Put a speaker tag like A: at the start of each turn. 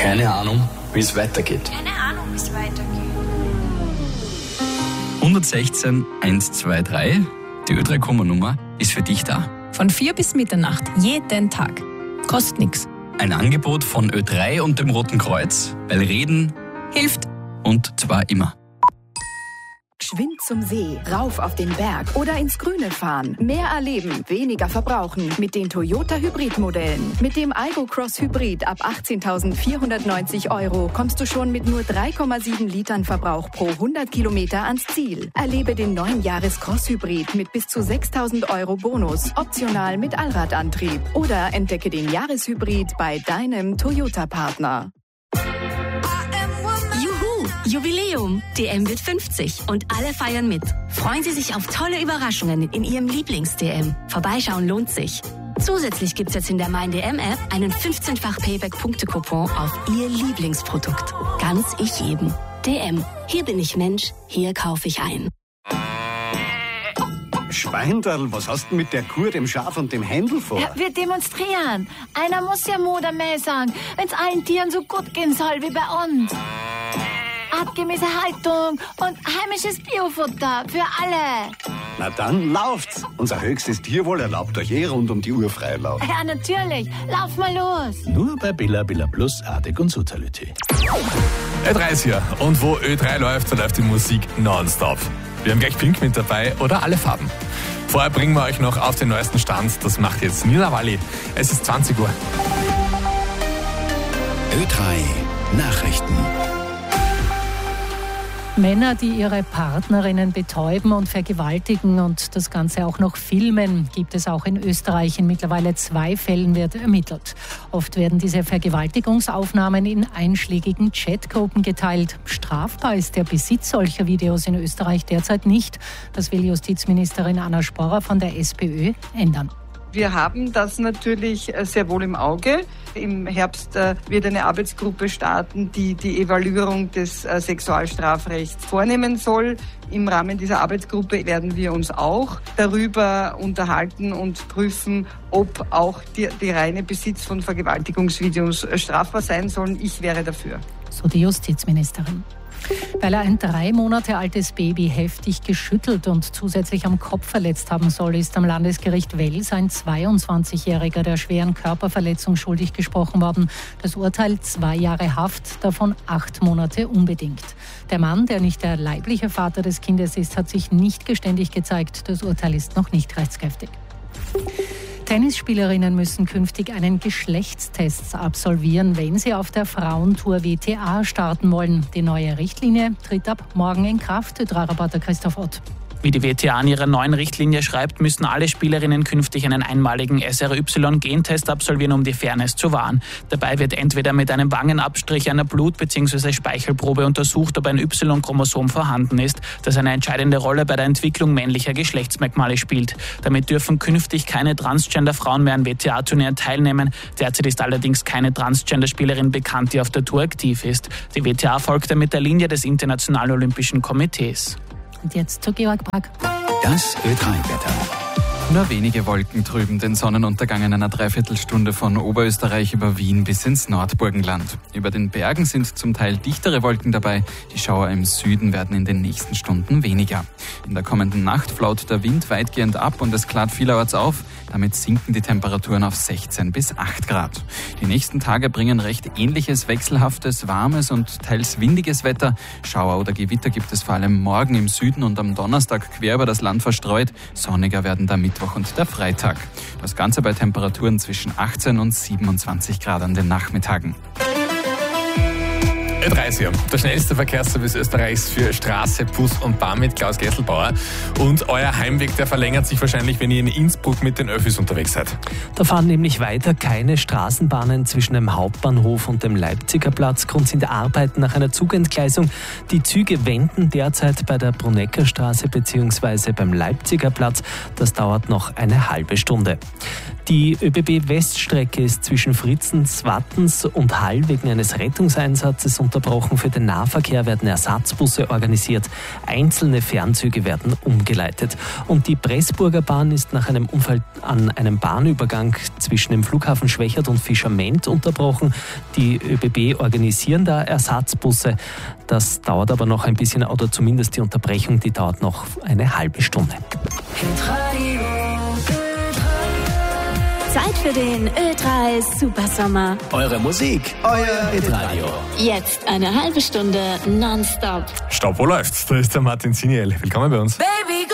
A: Keine Ahnung, wie es weitergeht. 116 123, die Ö3-Komma-Nummer ist für dich da.
B: Von 4 bis Mitternacht, jeden Tag. Kostet nichts.
A: Ein Angebot von Ö3 und dem Roten Kreuz, weil Reden
B: Hilft.
A: und zwar immer.
C: Geschwind zum See, rauf auf den Berg oder ins Grüne fahren. Mehr erleben, weniger verbrauchen mit den Toyota Hybrid-Modellen. Mit dem Aygo Cross Hybrid ab 18.490 € kommst du schon mit nur 3,7 Litern Verbrauch pro 100 Kilometer ans Ziel. Erlebe den neuen Jahres Cross Hybrid mit bis zu 6.000 € Bonus, optional mit Allradantrieb. Oder entdecke den Jahreshybrid bei deinem Toyota-Partner.
D: Jubiläum! DM wird 50 und alle feiern mit. Freuen Sie sich auf tolle Überraschungen in Ihrem Lieblings-DM. Vorbeischauen lohnt sich. Zusätzlich gibt's jetzt in der Mein-DM-App einen 15-fach Payback-Punkte-Coupon auf Ihr Lieblingsprodukt. Ganz ich jedem. DM. Hier bin ich Mensch, hier kaufe ich ein.
E: Schweinderl, was hast du mit der Kuh, dem Schaf und dem Händel vor?
F: Ja, wir demonstrieren. Einer muss ja Mutter mehr sagen, wenn's allen Tieren so gut gehen soll wie bei uns. Artgemäße Haltung und heimisches Biofutter für alle.
E: Na dann lauft's. Unser höchstes Tierwohl erlaubt euch rund um die Uhr Freilauf.
F: Ja, natürlich. Lauf mal los.
G: Nur bei Billa Plus, Artig und Soziality.
H: Ö3 ist hier. Und wo Ö3 läuft, da läuft die Musik nonstop. Wir haben gleich Pink mit dabei oder alle Farben. Vorher bringen wir euch noch auf den neuesten Stand. Das macht jetzt Nina Walli. Es ist 20 Uhr.
G: Ö3 Nachrichten.
I: Männer, die ihre Partnerinnen betäuben und vergewaltigen und das Ganze auch noch filmen, gibt es auch in Österreich. In mittlerweile 2 Fällen wird ermittelt. Oft werden diese Vergewaltigungsaufnahmen in einschlägigen Chatgruppen geteilt. Strafbar ist der Besitz solcher Videos in Österreich derzeit nicht. Das will Justizministerin Anna Sporrer von der SPÖ ändern.
J: Wir haben das natürlich sehr wohl im Auge. Im Herbst wird eine Arbeitsgruppe starten, die die Evaluierung des Sexualstrafrechts vornehmen soll. Im Rahmen dieser Arbeitsgruppe werden wir uns auch darüber unterhalten und prüfen, ob auch die reine Besitz von Vergewaltigungsvideos strafbar sein sollen. Ich wäre dafür.
I: So die Justizministerin. Weil er ein 3 Monate altes Baby heftig geschüttelt und zusätzlich am Kopf verletzt haben soll, ist am Landesgericht Wels ein 22-Jähriger der schweren Körperverletzung schuldig gesprochen worden. Das Urteil 2 Jahre Haft, davon 8 Monate unbedingt. Der Mann, der nicht der leibliche Vater des Kindes ist, hat sich nicht geständig gezeigt. Das Urteil ist noch nicht rechtskräftig. Tennisspielerinnen müssen künftig einen Geschlechtstest absolvieren, wenn sie auf der Frauentour WTA starten wollen. Die neue Richtlinie tritt ab morgen in Kraft. Ö3-Reporter Christoph Ott.
K: Wie die WTA in ihrer neuen Richtlinie schreibt, müssen alle Spielerinnen künftig einen einmaligen SRY-Gentest absolvieren, um die Fairness zu wahren. Dabei wird entweder mit einem Wangenabstrich, einer Blut- bzw. Speichelprobe untersucht, ob ein Y-Chromosom vorhanden ist, das eine entscheidende Rolle bei der Entwicklung männlicher Geschlechtsmerkmale spielt. Damit dürfen künftig keine Transgender-Frauen mehr an WTA-Turnieren teilnehmen. Derzeit ist allerdings keine Transgender-Spielerin bekannt, die auf der Tour aktiv ist. Die WTA folgt damit der Linie des Internationalen Olympischen Komitees.
I: Und jetzt zu Georg Brack.
G: Das Ö3-Wetter.
L: Nur wenige Wolken trüben den Sonnenuntergang in einer Dreiviertelstunde von Oberösterreich über Wien bis ins Nordburgenland. Über den Bergen sind zum Teil dichtere Wolken dabei. Die Schauer im Süden werden in den nächsten Stunden weniger. In der kommenden Nacht flaut der Wind weitgehend ab und es klart vielerorts auf. Damit sinken die Temperaturen auf 16 bis 8 Grad. Die nächsten Tage bringen recht ähnliches, wechselhaftes, warmes und teils windiges Wetter. Schauer oder Gewitter gibt es vor allem morgen im Süden und am Donnerstag quer über das Land verstreut. Sonniger werden der Mittwoch und der Freitag. Das Ganze bei Temperaturen zwischen 18 und 27 Grad an den Nachmittagen.
H: Ö3, der schnellste Verkehrsservice Österreichs für Straße, Bus und Bahn mit Klaus Gesselbauer. Und euer Heimweg, der verlängert sich wahrscheinlich, wenn ihr in Innsbruck mit den Öffis unterwegs seid.
M: Da fahren nämlich weiter keine Straßenbahnen zwischen dem Hauptbahnhof und dem Leipziger Platz. Grund sind Arbeiten nach einer Zugentgleisung. Die Züge wenden derzeit bei der Bruneckerstraße bzw. beim Leipziger Platz. Das dauert noch eine halbe Stunde. Die ÖBB-Weststrecke ist zwischen Fritzens, Wattens und Hall wegen eines Rettungseinsatzes unterbrochen. Für den Nahverkehr werden Ersatzbusse organisiert. Einzelne Fernzüge werden umgeleitet. Und die Pressburger Bahn ist nach einem Unfall an einem Bahnübergang zwischen dem Flughafen Schwechat und Fischament unterbrochen. Die ÖBB organisieren da Ersatzbusse. Das dauert aber noch ein bisschen, oder zumindest die Unterbrechung, die dauert noch eine halbe Stunde.
D: Zeit für den Ö3 Supersommer.
G: Eure Musik, euer Hitradio.
D: Jetzt eine halbe Stunde nonstop.
H: Stopp, wo läuft's? Da ist der Martin Siniel. Willkommen bei uns.
D: Baby,